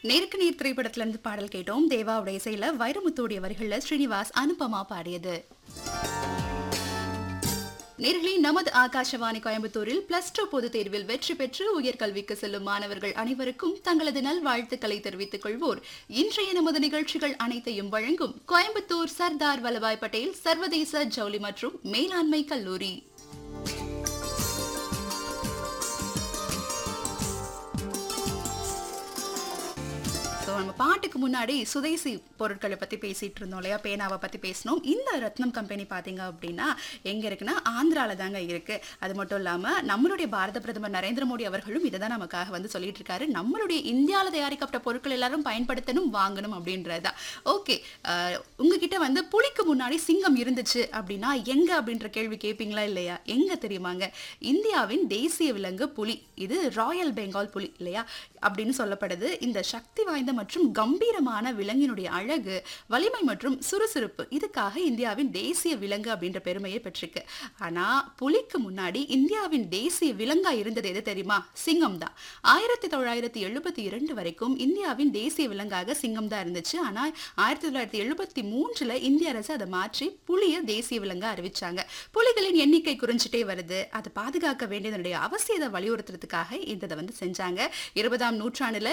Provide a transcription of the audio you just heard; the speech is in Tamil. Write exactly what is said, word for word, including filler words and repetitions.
நேருக்கு நேர் திரைப்படத்துல இருந்து பாடல் கேட்டோம். தேவாவுடைய இசையில வைரமுத்துடைய வரிகள்ல ஸ்ரீனிவாஸ் அனுபமா பாடியது. நேர்களே, நமது ஆகாஷவாணி கோயம்புத்தூரில் பிளஸ் டூ பொதுத் தேர்வில் வெற்றி பெற்று உயர்கல்விக்கு செல்லும் மாணவர்கள் அனைவருக்கும் தங்களது நல்வாழ்த்துக்களை தெரிவித்துக் கொள்வோர் இன்றைய நமது நிகழ்ச்சிகள் அனைத்தையும் வழங்கும் கோயம்புத்தூர் சர்தார் வல்லபாய் பட்டேல் சர்வதேச ஜவுளி மற்றும் மேலாண்மை கல்லூரி. நம்ம பாட்டுக்கு முன்னாடி சுதேசி பொருட்களை பத்தி பேசிட்டு இருந்தோம் இல்லையா, பேனாவை பத்தி பேசணும். இந்த ரத்னம் கம்பெனி பாத்தீங்க அப்படின்னா எங்க இருக்குன்னா ஆந்திரால தாங்க இருக்கு. அது மட்டும் இல்லாம நம்மளுடைய பாரத பிரதமர் நரேந்திர மோடி அவர்களும் இதை தான் நமக்காக வந்து சொல்லிட்டு இருக்காரு. நம்மளுடைய இந்தியாவில தயாரிக்கப்பட்ட பொருட்கள் எல்லாரும் பயன்படுத்தணும், வாங்கணும் அப்படின்றதுதான். ஓகே, உங்ககிட்ட வந்து புலிக்கு முன்னாடி சிங்கம் இருந்துச்சு அப்படின்னா எங்க அப்படின்ற கேள்வி கேட்பீங்களா இல்லையா? எங்க தெரியுமாங்க? இந்தியாவின் தேசிய விலங்கு புலி. இது ராயல் பெங்கால் புலி இல்லையா அப்படின்னு சொல்லப்படுது. இந்த சக்தி வாய்ந்த மற்றும் கம்பீரமான விலங்கினுடைய அழகு, வலிமை மற்றும் சுறுசுறுப்பு இதுக்காக இந்தியாவின் தேசிய விலங்கு அப்படின்ற பெருமையை பெற்றிருக்கு. ஆனா புலிக்கு முன்னாடி இந்தியாவின் தேசிய விலங்கா இருந்தது எது தெரியுமா? சிங்கம் தான். ஆயிரத்தி தொள்ளாயிரத்தி எழுபத்தி இரண்டு வரைக்கும் இந்தியாவின் தேசிய விலங்காக சிங்கம் தான் இருந்துச்சு. ஆனா ஆயிரத்தி தொள்ளாயிரத்தி எழுபத்தி மூன்றுல இந்திய அரசு அதை மாற்றி புலிய தேசிய விலங்கா அறிவிச்சாங்க. புலிகளின் எண்ணிக்கை குறைஞ்சிட்டே வருது, அதை பாதுகாக்க வேண்டியதனுடைய அவசியத்தை வலியுறுத்துறதுக்காக இதை வந்து செஞ்சாங்க. இருபதாம் நூற்றாண்டுல